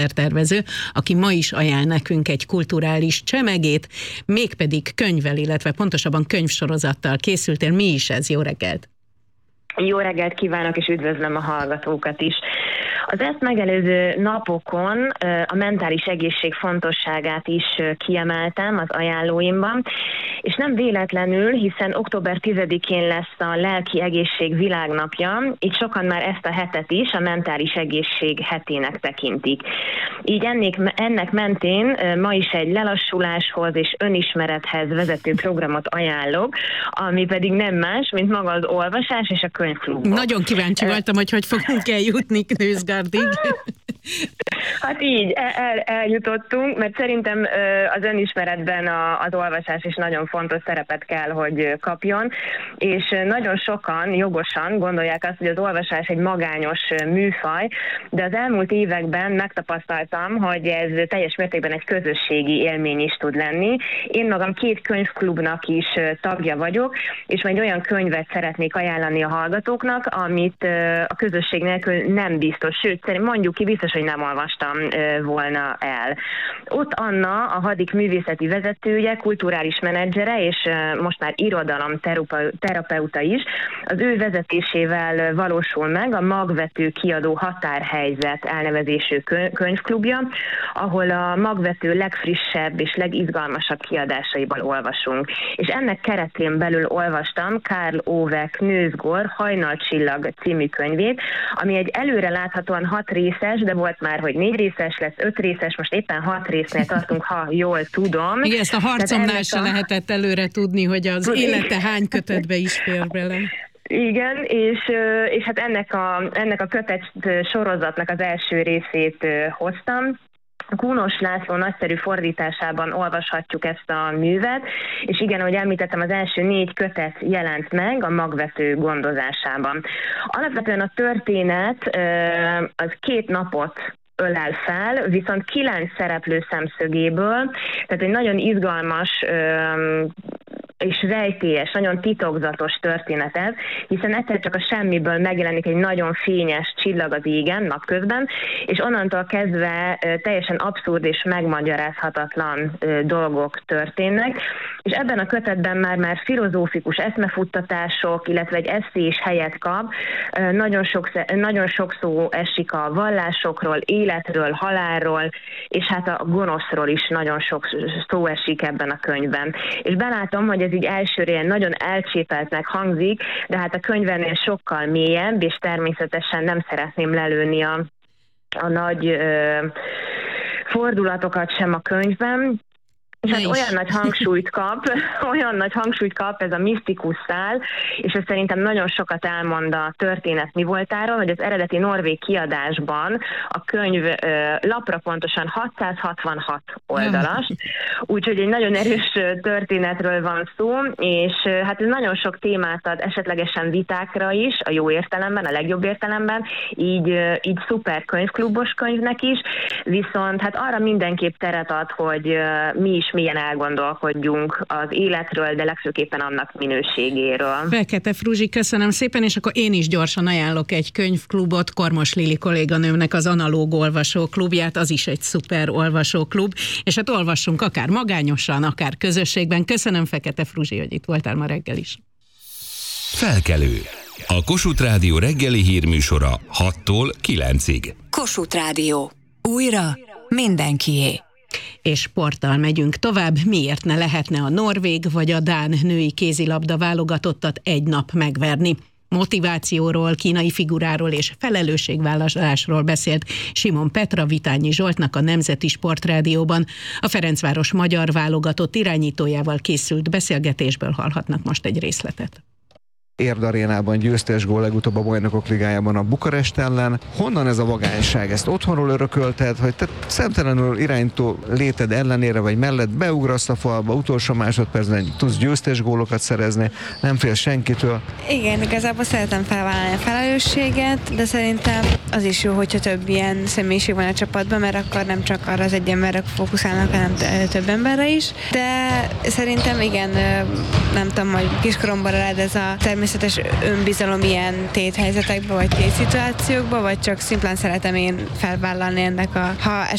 tervező, aki ma is ajánl nekünk egy kulturális csemegét, mégpedig könyvvel, illetve pontosabban könyvsorozattal készültél. Mi is ez? Jó reggelt! Jó reggelt kívánok, és üdvözlöm a hallgatókat is. Az ezt megelőző napokon a mentális egészség fontosságát is kiemeltem az ajánlóimban, és nem véletlenül, hiszen október 10-én lesz a lelki egészség világnapja, így sokan már ezt a hetet is a mentális egészség hetének tekintik. Így ennek mentén ma is egy lelassuláshoz és önismerethez vezető programot ajánlok, ami pedig nem más, mint maga az olvasás és a könyvklubok. Nagyon kíváncsi voltam, hogy fogunk eljutni Knőzgardig. Hát így, eljutottunk, mert szerintem az önismeretben az olvasás is nagyon fontos szerepet kell, hogy kapjon, és nagyon sokan jogosan gondolják azt, hogy az olvasás egy magányos műfaj, de az elmúlt években megtapasztaltam, hogy ez teljes mértékben egy közösségi élmény is tud lenni. Én magam 2 könyvklubnak is tagja vagyok, és majd olyan könyvet szeretnék ajánlani a hallgatóknak, amit a közösség nélkül nem biztos, sőt, mondjuk ki, biztos, hogy nem olvastam volna el. Ott Anna, a Hadik művészeti vezetője, kulturális menedzsere, és most már irodalomterapeuta is, az ő vezetésével valósul meg a Magvető Kiadó Határhelyzet elnevezésű könyvklubja, ahol a Magvető legfrissebb és legizgalmasabb kiadásaiból olvasunk. És ennek keretén belül olvastam Karl Ove Knausgård Hajnalcsillag című könyvét, ami egy előre láthatóan 6 részes, de volt már, hogy 4 részes lesz, 5 részes, most éppen 6 résznél tartunk, ha jól tudom. Igen, ezt a harcomnál se lehetett előre tudni, hogy az élete hány kötetbe is fér bele. Igen, és hát ennek a kötet sorozatnak az első részét hoztam. Kúnos László nagyszerű fordításában olvashatjuk ezt a művet, és igen, ahogy említettem, az első 4 kötet jelent meg a Magvető gondozásában. Alapvetően a történet az 2 napot ölel fel, viszont 9 szereplő szemszögéből, tehát egy nagyon izgalmas és rejtélyes, nagyon titokzatos történet ez, hiszen egyszer csak a semmiből megjelenik egy nagyon fényes csillag az égen napközben, és onnantól kezdve teljesen abszurd és megmagyarázhatatlan dolgok történnek, és ebben a kötetben már filozófikus eszmefuttatások, illetve egy esszé is helyet kap, nagyon sok szó esik a vallásokról, életről, halálról, és hát a gonoszról is nagyon sok szó esik ebben a könyvben. És belátom, hogy ez így elsőre ilyen nagyon elcsépeltnek hangzik, de hát a könyvenél sokkal mélyebb, és természetesen nem szeretném lelőni a fordulatokat sem a könyvben. És hát olyan nagy hangsúlyt kap ez a misztikus szál, és ez szerintem nagyon sokat elmond a történet mi voltáról, hogy az eredeti norvég kiadásban a könyv lapra pontosan 666 oldalas, úgyhogy egy nagyon erős történetről van szó, és hát ez nagyon sok témát ad esetlegesen vitákra is, a jó értelemben, a legjobb értelemben, így szuper könyvklubos könyvnek is, viszont hát arra mindenképp teret ad, hogy mi is milyen elgondolkodjunk az életről, de legfőképpen annak minőségéről. Fekete Fruzsi, köszönöm szépen, és akkor én is gyorsan ajánlok egy könyvklubot, Kormos Lili kolléganőmnek az Analóg olvasóklubját, az is egy szuper olvasóklub, és hát olvassunk akár magányosan, akár közösségben. Köszönöm, Fekete Fruzsi, hogy itt voltál ma reggel is. Felkelő. A Kossuth Rádió reggeli hírműsora 6-tól 9-ig. Kossuth Rádió. Újra mindenkié. És sporttal megyünk tovább, miért ne lehetne a norvég vagy a dán női kézilabda válogatottat egy nap megverni. Motivációról, kínai figuráról és felelősségvállalásról beszélt Simon Petra Vitányi Zsoltnak a Nemzeti Sportrádióban. A Ferencváros magyar válogatott irányítójával készült beszélgetésből hallhatnak most egy részletet. Érd arénában győztes gól legutóbb a Bajnokok Ligájában a Bukarest ellen. Honnan ez a vagányság? Ezt otthonról örökölted, hogy te szemtelenül irányító léted ellenére vagy mellett beugrasz a falba, utolsó másodpercben tudsz győztes gólokat szerezni, nem fél senkitől? Igen, igazából szeretem felvállalni a felelősséget, de szerintem az is jó, hogyha több ilyen személyiség van a csapatban, mert akkor nem csak arra az egy emberre fókuszálnak, hanem több emberre is. De szerintem igen, nem tudom, hogy kiskoromban rád ez a természetes önbizalom ilyen téthelyzetekben, vagy tétszituációkban, vagy csak szimplán szeretem én felvállalni ennek ha